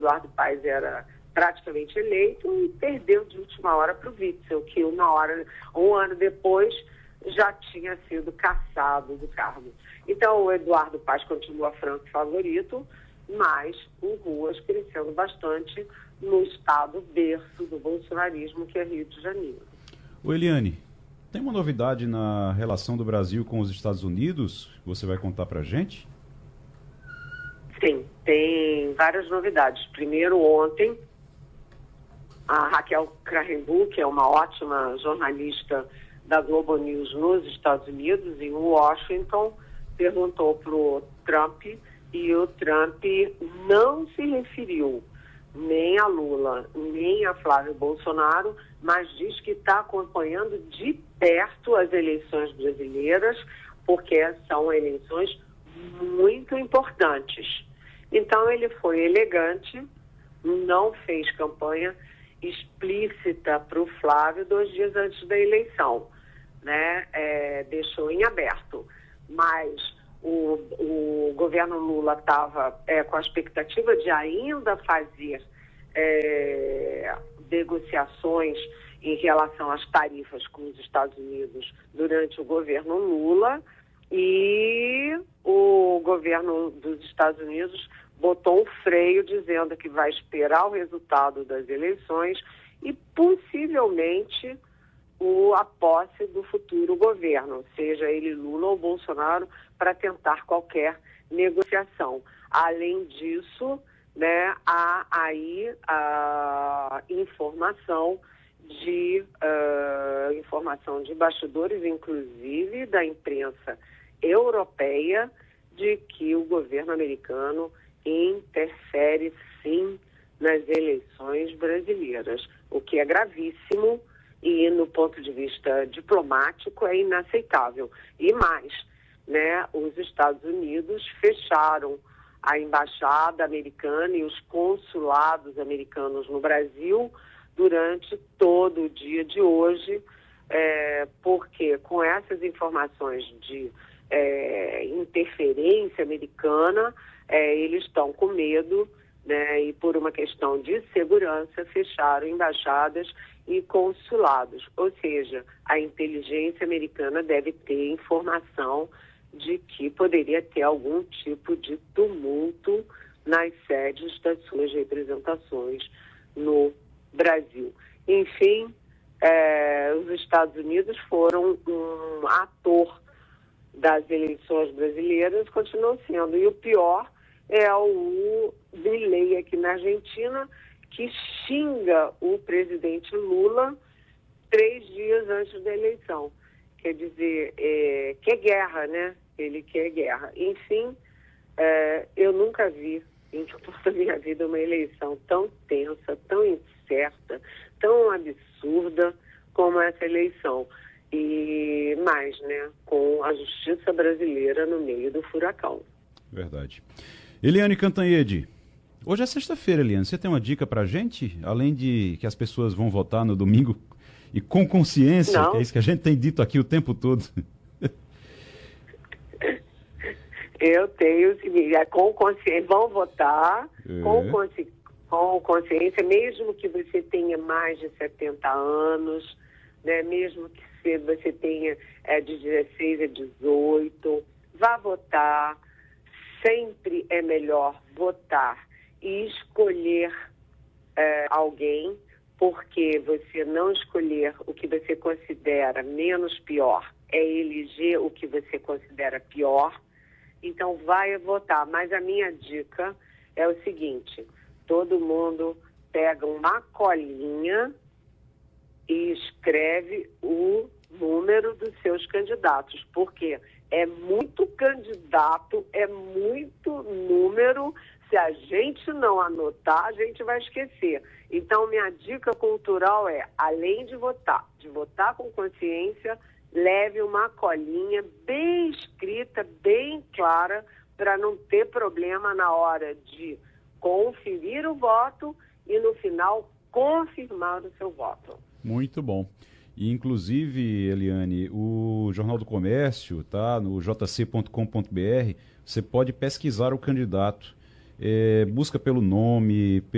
Eduardo Paes era praticamente eleito e perdeu de última hora para o Witzel, que um ano depois já tinha sido cassado do cargo. Então o Eduardo Paes continua franco favorito, mas o Ruas crescendo bastante no estado berço do bolsonarismo, que é Rio de Janeiro. Ô Eliane, tem uma novidade na relação do Brasil com os Estados Unidos que você vai contar pra gente? Sim, tem várias novidades. Primeiro, ontem, a Raquel Krahenbuhl, que é uma ótima jornalista da Globo News nos Estados Unidos, em Washington, perguntou para o Trump, e o Trump não se referiu nem a Lula, nem a Flávio Bolsonaro, mas diz que está acompanhando de perto as eleições brasileiras, porque são eleições muito importantes. Então ele foi elegante, não fez campanha explícita para o Flávio 2 dias antes da eleição, né? Deixou em aberto. Mas o governo Lula estava com a expectativa de ainda fazer negociações em relação às tarifas com os Estados Unidos durante o governo Lula, e o governo dos Estados Unidos botou um freio dizendo que vai esperar o resultado das eleições e possivelmente a posse do futuro governo, seja ele Lula ou Bolsonaro, para tentar qualquer negociação. Além disso, né, há aí a informação de bastidores, inclusive da imprensa europeia, de que o governo americano interfere sim nas eleições brasileiras, o que é gravíssimo e, no ponto de vista diplomático, é inaceitável. E mais, né, os Estados Unidos fecharam a embaixada americana e os consulados americanos no Brasil durante todo o dia de hoje, porque com essas informações de interferência americana, eles estão com medo, né, e por uma questão de segurança fecharam embaixadas e consulados. Ou seja, a inteligência americana deve ter informação de que poderia ter algum tipo de tumulto nas sedes das suas representações no Brasil. Enfim, os Estados Unidos foram um ator das eleições brasileiras, continuam sendo. E o pior é o Milei aqui na Argentina, que xinga o presidente Lula 3 dias antes da eleição. Quer dizer, quer guerra, né? Ele quer guerra. Enfim, eu nunca vi em toda a minha vida uma eleição tão tensa, tão incerta, tão absurda como essa eleição. E mais, né? Com a justiça brasileira no meio do furacão. Verdade. Eliane Cantanhede, hoje é sexta-feira, Eliane. Você tem uma dica pra gente? Além de que as pessoas vão votar no domingo e com consciência, que é isso que a gente tem dito aqui o tempo todo. Eu tenho o seguinte, com consciência, vão votar com consciência, mesmo que você tenha mais de 70 anos, né, mesmo que você tenha de 16 a 18, vá votar. Sempre é melhor votar e escolher alguém, porque você não escolher o que você considera menos pior, é eleger o que você considera pior. Então vai votar. Mas a minha dica é o seguinte: todo mundo pega uma colinha e escreve o número dos seus candidatos, porque é muito candidato, é muito número. Se a gente não anotar, a gente vai esquecer. Então, minha dica cultural é, além de votar com consciência, leve uma colinha bem escrita, bem clara, para não ter problema na hora de conferir o voto e, no final, confirmar o seu voto. Muito bom. E, inclusive, Eliane, o Jornal do Comércio, tá, no jc.com.br, você pode pesquisar o candidato. Busca pelo nome,